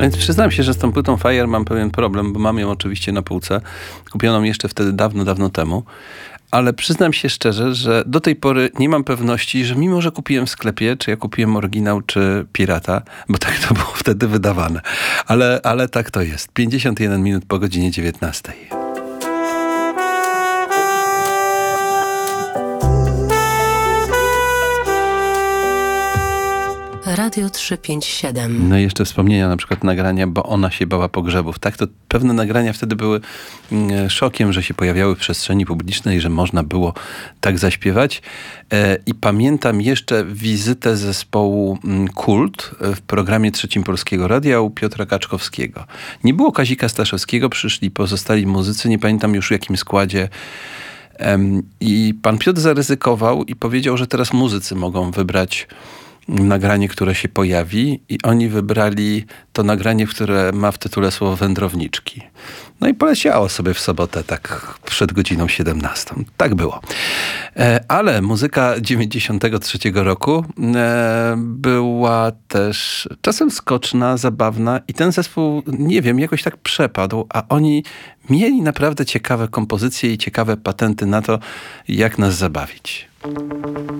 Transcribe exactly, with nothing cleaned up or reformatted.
Więc przyznam się, że z tą płytą Fire mam pewien problem, bo mam ją oczywiście na półce. Kupioną jeszcze wtedy dawno, dawno temu. Ale przyznam się szczerze, że do tej pory nie mam pewności, że mimo, że kupiłem w sklepie, czy ja kupiłem oryginał, czy pirata, bo tak to było wtedy wydawane. Ale, ale tak to jest. pięćdziesiąt jeden minut po godzinie dziewiętnastej. Radio trzysta pięćdziesiąt siedem. No i jeszcze wspomnienia, na przykład nagrania, bo ona się bała pogrzebów. Tak, to pewne nagrania wtedy były mm, szokiem, że się pojawiały w przestrzeni publicznej, że można było tak zaśpiewać. E, I pamiętam jeszcze wizytę zespołu mm, Kult w programie Trzecim Polskiego Radia u Piotra Kaczkowskiego. Nie było Kazika Staszewskiego, przyszli pozostali muzycy, nie pamiętam już w jakim składzie. Um, I pan Piotr zaryzykował i powiedział, że teraz muzycy mogą wybrać nagranie, które się pojawi, i oni wybrali to nagranie, które ma w tytule słowo wędrowniczki. No i poleciało sobie w sobotę tak przed godziną siedemnastą. Tak było. E, ale muzyka dziewięćdziesiątego trzeciego roku e, była też czasem skoczna, zabawna i ten zespół, nie wiem, jakoś tak przepadł, a oni mieli naprawdę ciekawe kompozycje i ciekawe patenty na to, jak nas zabawić.